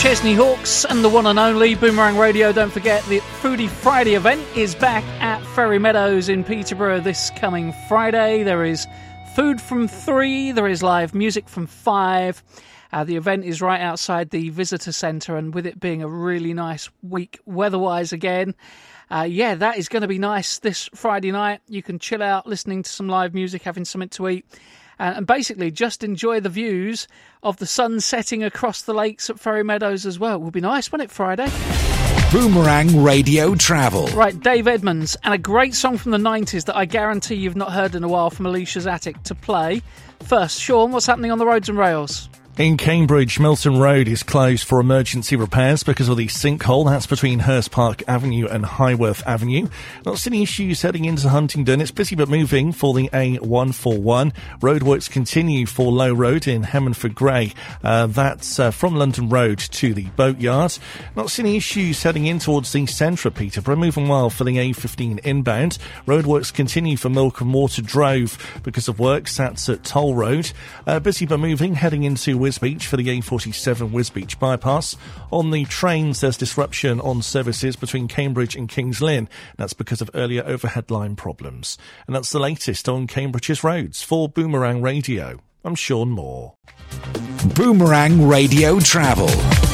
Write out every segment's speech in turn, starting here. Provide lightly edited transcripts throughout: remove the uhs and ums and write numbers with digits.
Chesney Hawks and the one and only Boomerang Radio. Don't forget, the Foodie Friday event is back at Ferry Meadows in Peterborough this coming Friday. There is food from 3, there is live music from 5. The event is right outside the visitor centre, and with it being a really nice week weather-wise again, that is going to be nice this Friday night. You can chill out listening to some live music, having something to eat, and basically just enjoy the views of the sun setting across the lakes at Ferry Meadows as well. It will be nice, won't it, Friday? Boomerang Radio Travel. Right, Dave Edmunds, and a great song from the 90s that I guarantee you've not heard in a while from Alicia's Attic to play. First, Sean, what's happening on the roads and rails? In Cambridge, Milton Road is closed for emergency repairs because of the sinkhole. That's between Hurst Park Avenue and Highworth Avenue. Not seeing issues heading into Huntingdon. It's busy but moving for the A141. Roadworks continue for Low Road in Hemmenford Grey. That's from London Road to the Boatyard. Not seeing issues heading in towards the centre of Peterborough. Moving well for the A15 inbound. Roadworks continue for Milk and Water Drove because of works. That's at Toll Road. Busy but moving heading into Wisbeach for the A47 Wisbeach bypass. On the trains, there's disruption on services between Cambridge and Kings Lynn. That's because of earlier overhead line problems. And that's the latest on Cambridge's roads. For Boomerang Radio, I'm Sean Moore. Boomerang Radio Travel.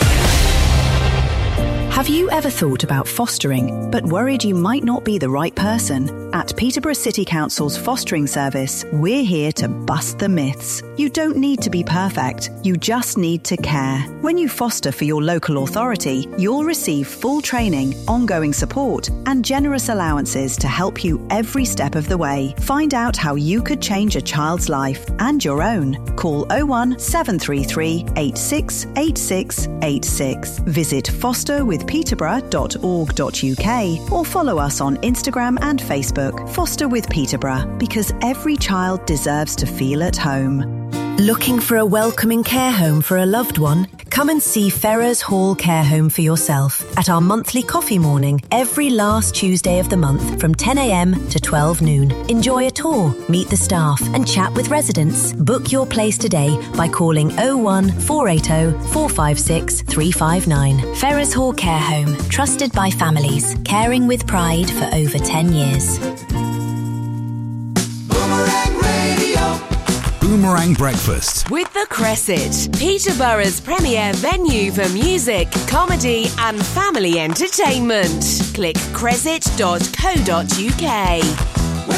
Have you ever thought about fostering, but worried you might not be the right person? At Peterborough City Council's fostering service, we're here to bust the myths. You don't need to be perfect, you just need to care. When you foster for your local authority, you'll receive full training, ongoing support, and generous allowances to help you every step of the way. Find out how you could change a child's life and your own. Call 01 733 86 86 86. Visit fosterwithpeterborough.org.uk or follow us on Instagram and Facebook. Foster with Peterborough, because every child deserves to feel at home. Looking for a welcoming care home for a loved one? Come and see Ferrers Hall Care Home for yourself at our monthly coffee morning every last Tuesday of the month from 10 a.m. to 12 noon. Enjoy a tour, meet the staff and chat with residents. Book your place today by calling 01 480 456 359. Ferrers Hall Care Home, trusted by families, caring with pride for over 10 years. Boomerang Breakfast with The Cresset, Peterborough's premier venue for music, comedy and family entertainment. Click cresset.co.uk.